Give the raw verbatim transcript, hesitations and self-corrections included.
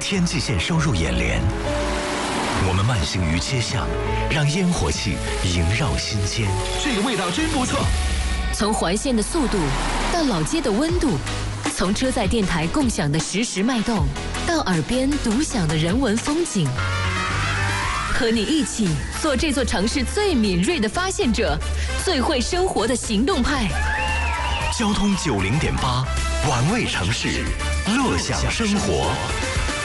天际线收入眼帘。我们慢行于街巷，让烟火气萦绕心间。 这个味道真不错。 从环线的速度到老街的温度，从车载电台共享的实时脉动，到耳边独享的人文风景。和你一起做这座城市最敏锐的发现者，最会生活的行动派。 交通九零点八，玩味城市，乐享生活。